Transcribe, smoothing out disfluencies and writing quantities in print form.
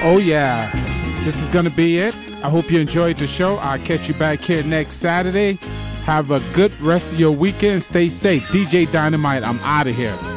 Oh, yeah. This is going to be it. I hope you enjoyed the show. I'll catch you back here next Saturday. Have a good rest of your weekend. Stay safe. DJ Dynamite, I'm out of here.